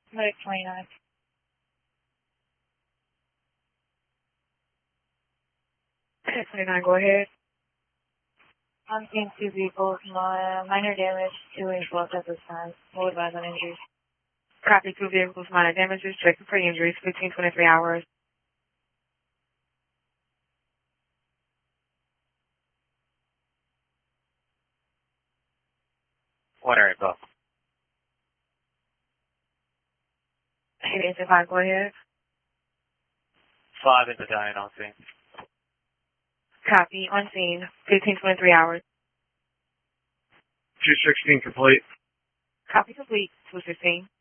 Medic 29. Medic 29, go ahead. I'm seeing two vehicles, minor damage, 2 inch both at this time. We'll advise on injuries. Copy, 2 vehicles, minor damages, checking for injuries, 15-23 hours. What area, go? 885, go ahead. 5 in battalion on scene. Copy, on scene, 15-23 hours. 216 complete. Copy complete, 216.